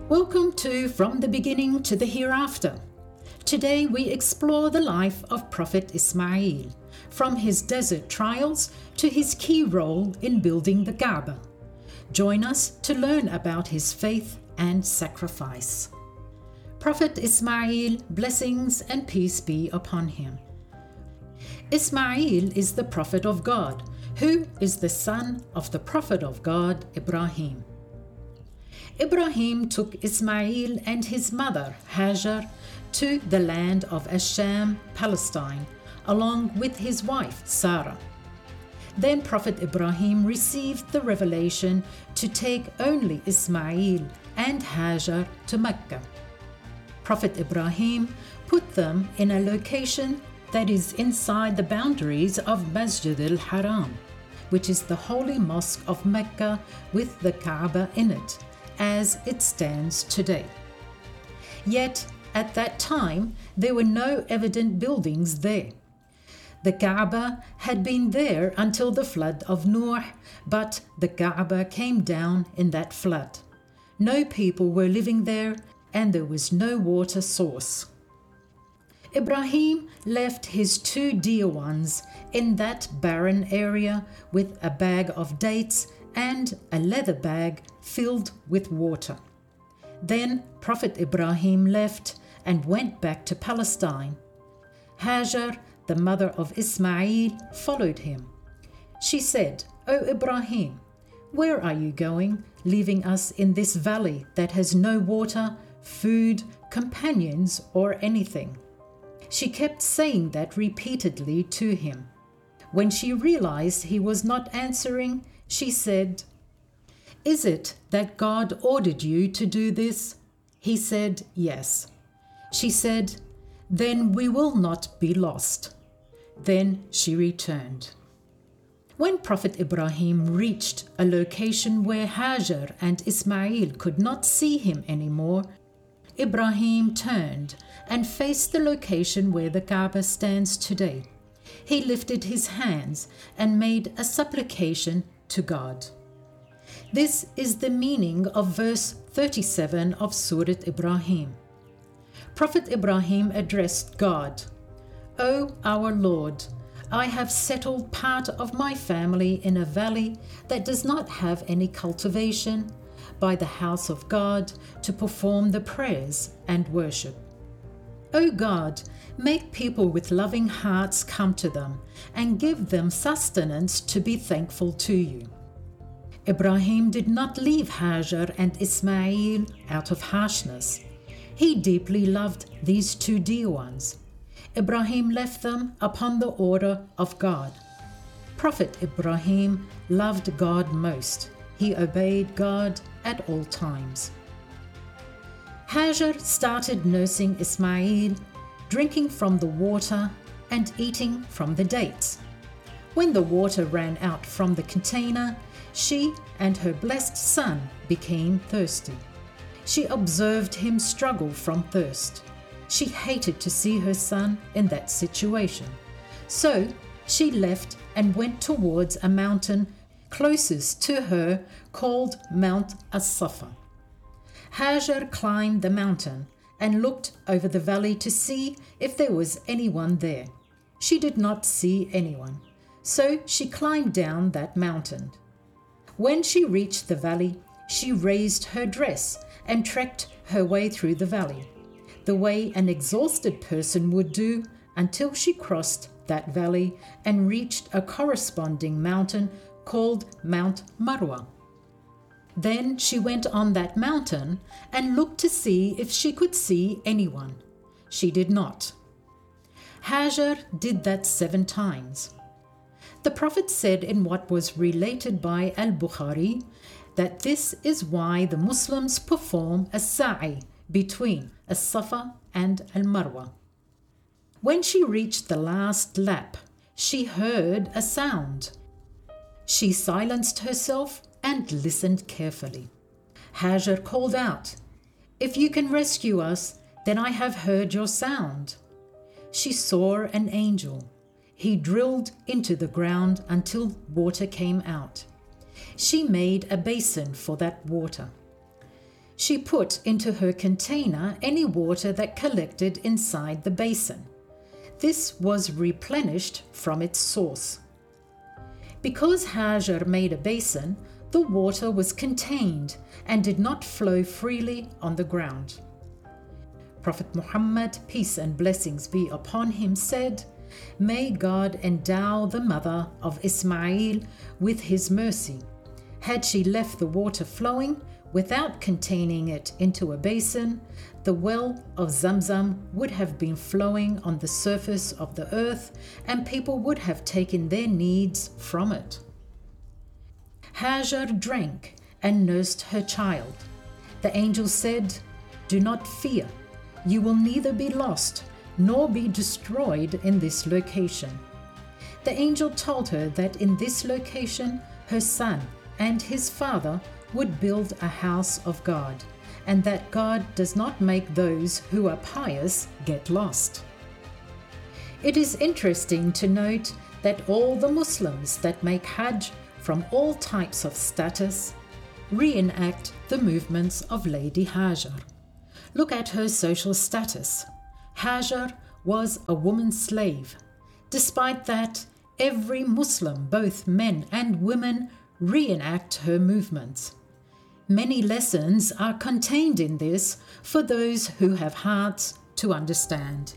Welcome to From the Beginning to the Hereafter. Today we explore the life of Prophet Ismail, from his desert trials to his key role in building the Kaaba. Join us to learn about his faith and sacrifice. Prophet Ismail, blessings and peace be upon him. Ismail is the prophet of God, who is the son of the prophet of God, Ibrahim. Ibrahim took Ismail and his mother, Hajar, to the land of Asham, Palestine, along with his wife, Sarah. Then Prophet Ibrahim received the revelation to take only Ismail and Hajar to Mecca. Prophet Ibrahim put them in a location that is inside the boundaries of Masjid al-Haram, which is the holy mosque of Mecca with the Kaaba in it, as it stands today. Yet, at that time, there were no evident buildings there. The Kaaba had been there until the flood of Noah, but the Kaaba came down in that flood. No people were living there, and there was no water source. Ibrahim left his two dear ones in that barren area with a bag of dates and a leather bag filled with water. Then Prophet Ibrahim left and went back to Palestine. Hajar, the mother of Ismail, followed him. She said, "O Ibrahim, where are you going, leaving us in this valley that has no water, food, companions, or anything?" She kept saying that repeatedly to him. When she realized he was not answering, she said, "Is it that God ordered you to do this?" He said, "Yes." She said, "Then we will not be lost." Then she returned. When Prophet Ibrahim reached a location where Hajar and Ismail could not see him anymore, Ibrahim turned and faced the location where the Kaaba stands today. He lifted his hands and made a supplication to God. This is the meaning of verse 37 of Surah Ibrahim. Prophet Ibrahim addressed God, "O our Lord, I have settled part of my family in a valley that does not have any cultivation, by the house of God to perform the prayers and worship. O God, make people with loving hearts come to them and give them sustenance to be thankful to you." Ibrahim did not leave Hajar and Ismail out of harshness. He deeply loved these two dear ones. Ibrahim left them upon the order of God. Prophet Ibrahim loved God most. He obeyed God at all times. Hajar started nursing Ismail, drinking from the water and eating from the dates. When the water ran out from the container, she and her blessed son became thirsty. She observed him struggle from thirst. She hated to see her son in that situation. So she left and went towards a mountain closest to her called Mount As-Safa. Hajar climbed the mountain and looked over the valley to see if there was anyone there. She did not see anyone, so she climbed down that mountain. When she reached the valley, she raised her dress and trekked her way through the valley, the way an exhausted person would do until she crossed that valley and reached a corresponding mountain called Mount Marwa. Then she went on that mountain and looked to see if she could see anyone. She did not. Hajar did that 7 times. The Prophet said in what was related by Al-Bukhari that this is why the Muslims perform a sa'i between As-Safa and Al-Marwa. When she reached the last lap, she heard a sound. She silenced herself and listened carefully. Hajar called out, "If you can rescue us, then I have heard your sound." She saw an angel. He drilled into the ground until water came out. She made a basin for that water. She put into her container any water that collected inside the basin. This was replenished from its source. Because Hajar made a basin, the water was contained and did not flow freely on the ground. Prophet Muhammad, peace and blessings be upon him, said, "May God endow the mother of Ismail with his mercy. Had she left the water flowing without containing it into a basin, the well of Zamzam would have been flowing on the surface of the earth, and people would have taken their needs from it." Hajar drank and nursed her child. The angel said, "Do not fear. You will neither be lost nor be destroyed in this location." The angel told her that in this location her son and his father would build a house of God, and that God does not make those who are pious get lost. It is interesting to note that all the Muslims that make Hajj from all types of status reenact the movements of Lady Hajar. Look at her social status. Hajar was a woman slave. Despite that, every Muslim, both men and women, reenact her movements. Many lessons are contained in this for those who have hearts to understand.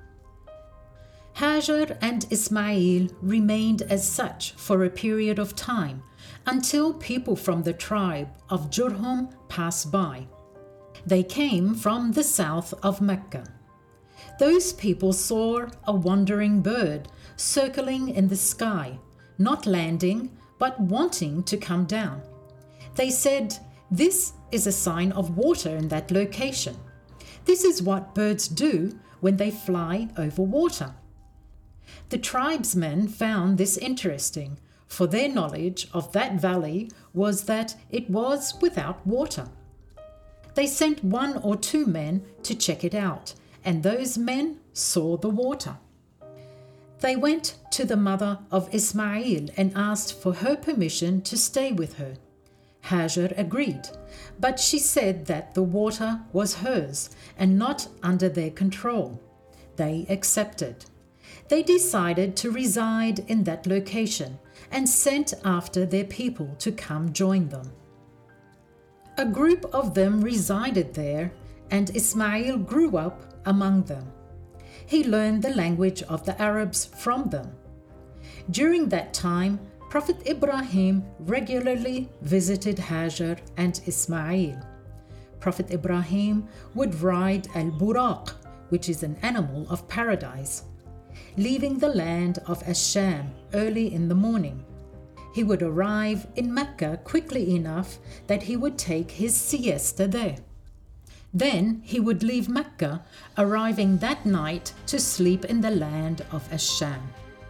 Hajar and Ismail remained as such for a period of time until people from the tribe of Jurhum passed by. They came from the south of Mecca. Those people saw a wandering bird circling in the sky, not landing but wanting to come down. They said, "This is a sign of water in that location. This is what birds do when they fly over water." The tribesmen found this interesting, for their knowledge of that valley was that it was without water. They sent 1 or 2 men to check it out, and those men saw the water. They went to the mother of Ismail and asked for her permission to stay with her. Hajar agreed, but she said that the water was hers and not under their control. They accepted. They decided to reside in that location and sent after their people to come join them. A group of them resided there, and Ismail grew up among them. He learned the language of the Arabs from them. During that time, Prophet Ibrahim regularly visited Hajar and Ismail. Prophet Ibrahim would ride al-Buraq, which is an animal of paradise, leaving the land of Ash-Sham early in the morning. He would arrive in Mecca quickly enough that he would take his siesta there. Then he would leave Mecca, arriving that night to sleep in the land of Ash-Sham.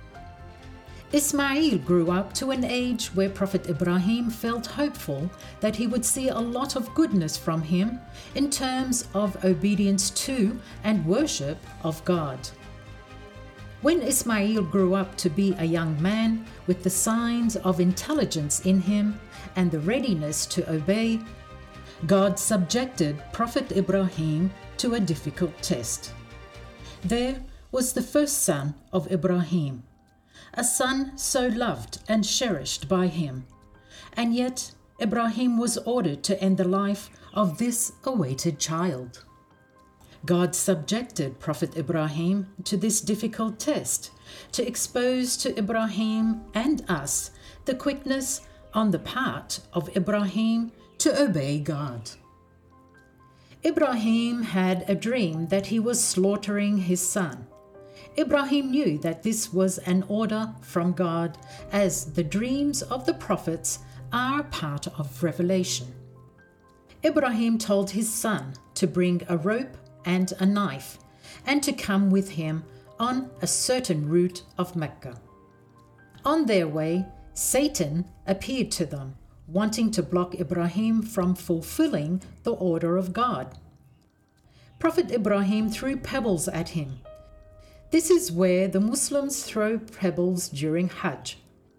Ismail grew up to an age where Prophet Ibrahim felt hopeful that he would see a lot of goodness from him in terms of obedience to and worship of God. When Ismail grew up to be a young man with the signs of intelligence in him and the readiness to obey, God subjected Prophet Ibrahim to a difficult test. There was the first son of Ibrahim, a son so loved and cherished by him, and yet Ibrahim was ordered to end the life of this awaited child. God subjected Prophet Ibrahim to this difficult test to expose to Ibrahim and us the quickness on the part of Ibrahim to obey God. Ibrahim had a dream that he was slaughtering his son. Ibrahim knew that this was an order from God, as the dreams of the prophets are part of revelation. Ibrahim told his son to bring a rope and a knife, and to come with him on a certain route of Mecca. On their way, Satan appeared to them, wanting to block Ibrahim from fulfilling the order of God. Prophet Ibrahim threw pebbles at him. This is where the Muslims throw pebbles during Hajj.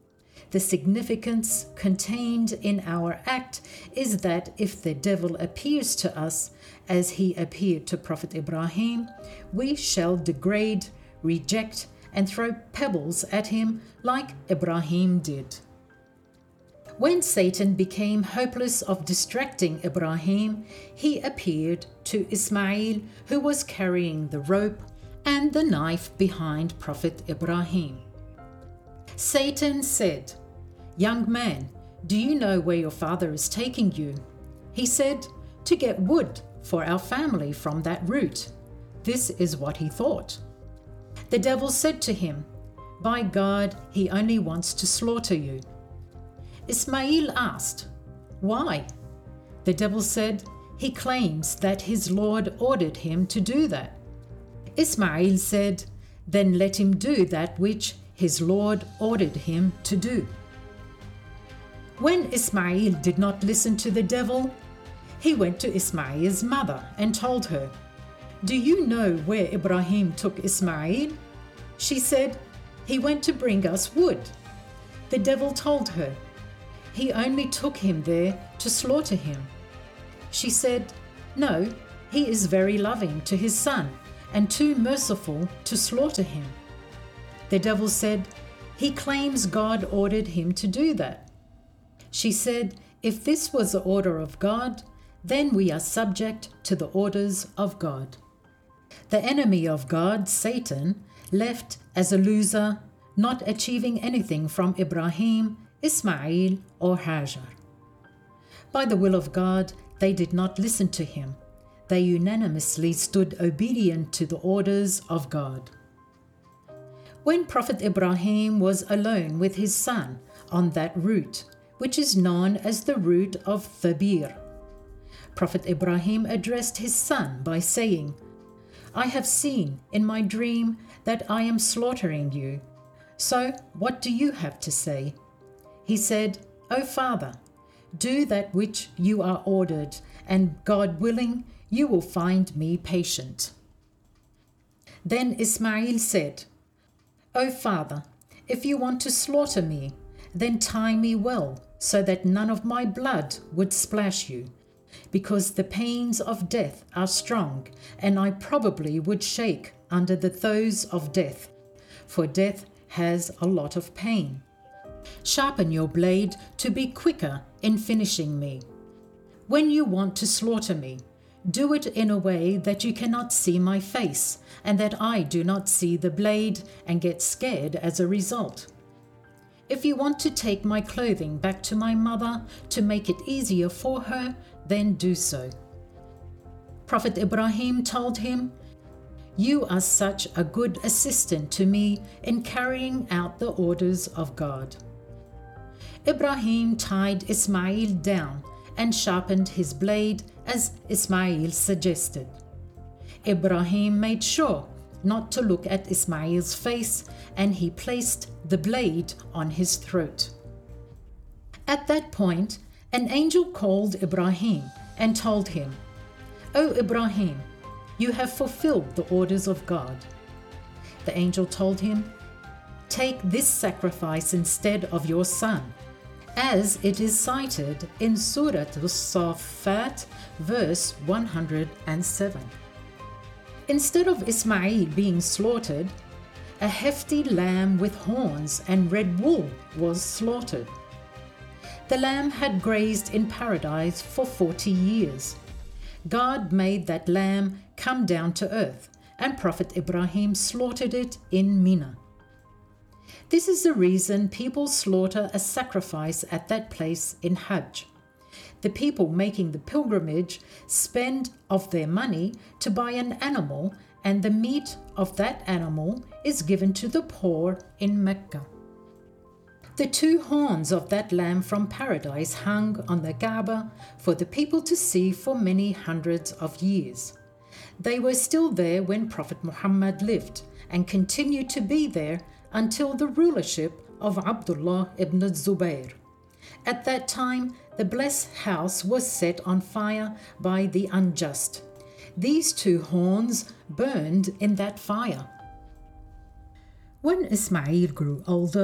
The significance contained in our act is that if the devil appears to us as he appeared to Prophet Ibrahim, we shall degrade, reject, and throw pebbles at him like Ibrahim did. When Satan became hopeless of distracting Ibrahim, he appeared to Ismail, who was carrying the rope and the knife behind Prophet Ibrahim. Satan said, "Young man, do you know where your father is taking you?" He said, "To get wood for our family from that root." This is what he thought. The devil said to him, "By God, he only wants to slaughter you." Ismail asked, "Why?" The devil said, "He claims that his Lord ordered him to do that." Ismail said, "Then let him do that which his Lord ordered him to do." When Ismail did not listen to the devil, he went to Ismail's mother and told her, "Do you know where Ibrahim took Ismail?" She said, "He went to bring us wood." The devil told her, "He only took him there to slaughter him." She said, "No, he is very loving to his son and too merciful to slaughter him." The devil said, "He claims God ordered him to do that." She said, "If this was the order of God, then we are subject to the orders of God." The enemy of God, Satan, left as a loser, not achieving anything from Ibrahim, Ismail, or Hajar. By the will of God, they did not listen to him. They unanimously stood obedient to the orders of God. When Prophet Ibrahim was alone with his son on that route, which is known as the route of Thabir, Prophet Ibrahim addressed his son by saying, "I have seen in my dream that I am slaughtering you. So what do you have to say?" He said, "O Father, do that which you are ordered, and God willing, you will find me patient." Then Ismail said, "O Father, if you want to slaughter me, then tie me well, so that none of my blood would splash you, because the pains of death are strong, and I probably would shake under the throes of death, for death has a lot of pain. Sharpen your blade to be quicker in finishing me. When you want to slaughter me, do it in a way that you cannot see my face, and that I do not see the blade and get scared as a result. If you want to take my clothing back to my mother to make it easier for her, then do so." Prophet Ibrahim told him, "You are such a good assistant to me in carrying out the orders of God." Ibrahim tied Ismail down and sharpened his blade as Ismail suggested. Ibrahim made sure not to look at Ismail's face, and he placed the blade on his throat. At that point, an angel called Ibrahim and told him, "O Ibrahim, you have fulfilled the orders of God." The angel told him, "Take this sacrifice instead of your son, as it is cited in Surah As-Saffat, verse 107. Instead of Ismail being slaughtered, a hefty lamb with horns and red wool was slaughtered. The lamb had grazed in paradise for 40 years. God made that lamb come down to earth, and Prophet Ibrahim slaughtered it in Mina. This is the reason people slaughter a sacrifice at that place in Hajj. The people making the pilgrimage spend of their money to buy an animal, and the meat of that animal is given to the poor in Mecca. The 2 horns of that lamb from paradise hung on the Kaaba for the people to see for many hundreds of years. They were still there when Prophet Muhammad lived, and continued to be there until the rulership of Abdullah ibn Zubayr. At that time, the blessed house was set on fire by the unjust. These 2 horns burned in that fire. When Ismail grew older,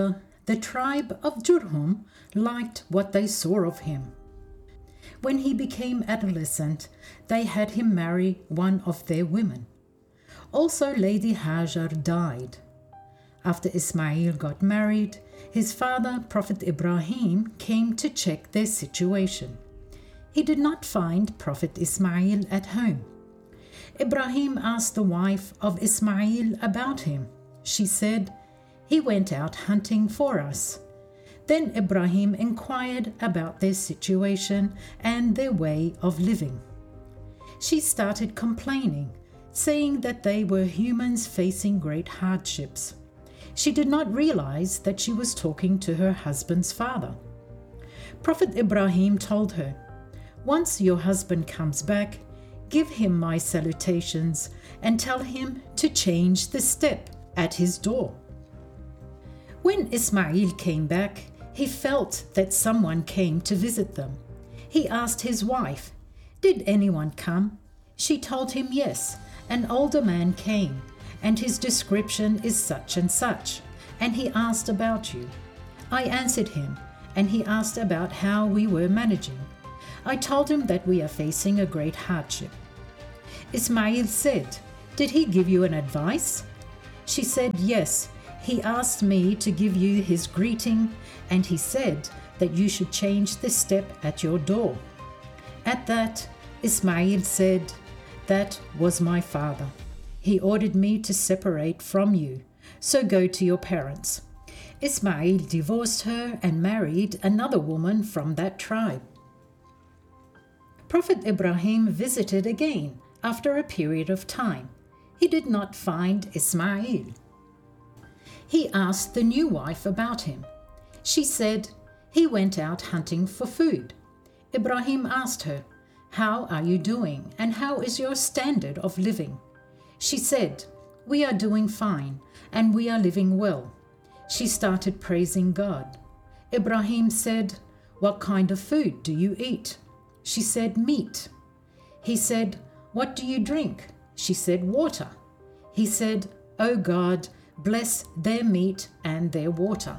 The tribe of Jurhum liked what they saw of him. When he became adolescent, they had him marry one of their women. Also, Lady Hajar died. After Ismail got married, his father, Prophet Ibrahim, came to check their situation. He did not find Prophet Ismail at home. Ibrahim asked the wife of Ismail about him. She said, "He went out hunting for us." Then Ibrahim inquired about their situation and their way of living. She started complaining, saying that they were humans facing great hardships. She did not realize that she was talking to her husband's father. Prophet Ibrahim told her, "Once your husband comes back, give him my salutations and tell him to change the step at his door." When Ismail came back, he felt that someone came to visit them. He asked his wife, "Did anyone come?" She told him yes, an older man came, and his description is such and such, and he asked about you. I answered him, and he asked about how we were managing. I told him that we are facing a great hardship. Ismail said, "Did he give you an advice?" She said, "Yes. He asked me to give you his greeting, and he said that you should change the step at your door." At that, Ismail said, "That was my father. He ordered me to separate from you, so go to your parents." Ismail divorced her and married another woman from that tribe. Prophet Ibrahim visited again after a period of time. He did not find Ismail. He asked the new wife about him. She said, "He went out hunting for food." Ibrahim asked her, "How are you doing, and how is your standard of living?" She said, "We are doing fine, and we are living well." She started praising God. Ibrahim said, "What kind of food do you eat?" She said, "Meat." He said, "What do you drink?" She said, "Water." He said, "O God, bless their meat and their water."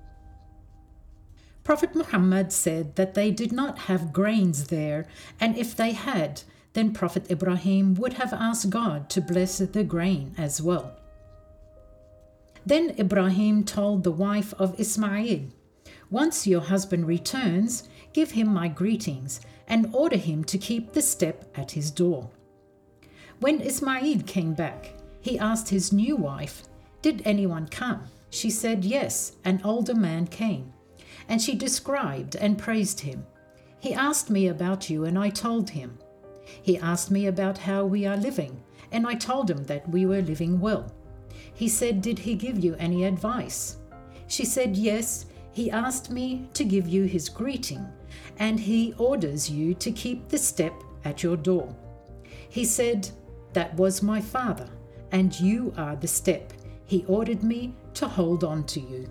Prophet Muhammad said that they did not have grains there, and if they had, then Prophet Ibrahim would have asked God to bless the grain as well. Then Ibrahim told the wife of Ismail, "Once your husband returns, give him my greetings and order him to keep the step at his door." When Ismail came back, he asked his new wife, "Did anyone come?" She said, "Yes, an older man came." And she described and praised him. "He asked me about you, and I told him. He asked me about how we are living, and I told him that we were living well. He said, 'Did he give you any advice?' She said, 'Yes, he asked me to give you his greeting, and he orders you to keep the step at your door.' He said, 'That was my father, and you are the step. He ordered me to hold on to you.'"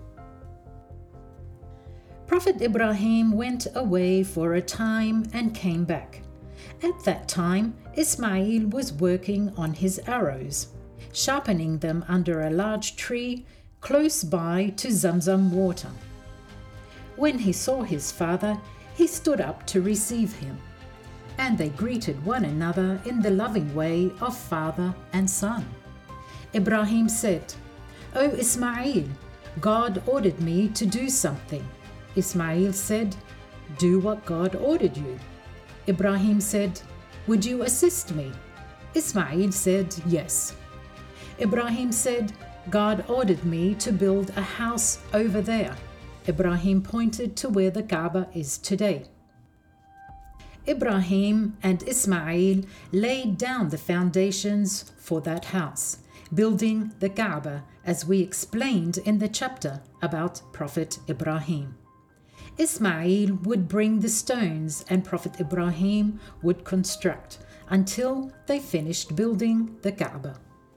Prophet Ibrahim went away for a time and came back. At that time, Ismail was working on his arrows, sharpening them under a large tree close by to Zamzam water. When he saw his father, he stood up to receive him, and they greeted one another in the loving way of father and son. Ibrahim said, "O Ismail, God ordered me to do something." Ismail said, "Do what God ordered you." Ibrahim said, "Would you assist me?" Ismail said, "Yes." Ibrahim said, "God ordered me to build a house over there." Ibrahim pointed to where the Kaaba is today. Ibrahim and Ismail laid down the foundations for that house, building the Kaaba, as we explained in the chapter about Prophet Ibrahim. Ismail would bring the stones and Prophet Ibrahim would construct until they finished building the Kaaba.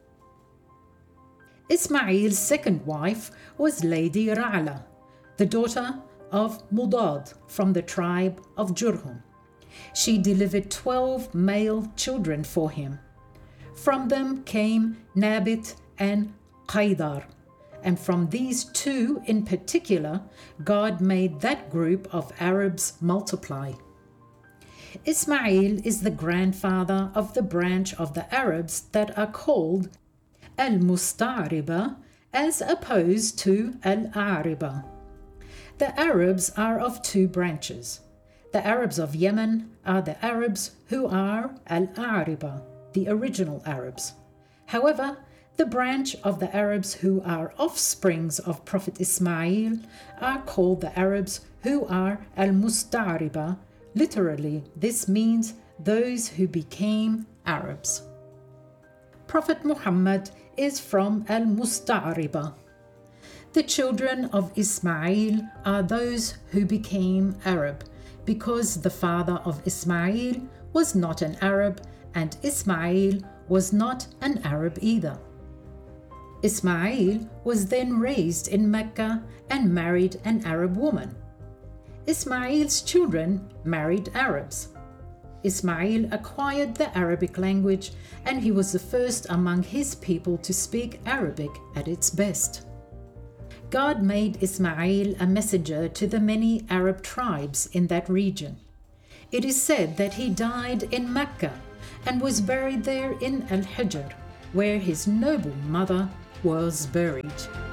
Ismail's second wife was Lady Ra'la, the daughter of Mudad from the tribe of Jurhum. She delivered 12 male children for him. From them came Nabit and Qaidar, and from these two in particular, God made that group of Arabs multiply. Ismail is the grandfather of the branch of the Arabs that are called Al-Musta'riba as opposed to Al-A'riba. The Arabs are of two branches. The Arabs of Yemen are the Arabs who are Al-A'riba, the original Arabs. However, the branch of the Arabs who are offsprings of Prophet Ismail are called the Arabs who are Al-Musta'riba. Literally, this means those who became Arabs. Prophet Muhammad is from Al-Musta'riba. The children of Ismail are those who became Arab because the father of Ismail was not an Arab and Ismail was not an Arab either. Ismail was then raised in Mecca and married an Arab woman. Ismail's children married Arabs. Ismail acquired the Arabic language and he was the first among his people to speak Arabic at its best. God made Ismail a messenger to the many Arab tribes in that region. It is said that he died in Mecca and was buried there in Al-Hijr, where his noble mother was buried.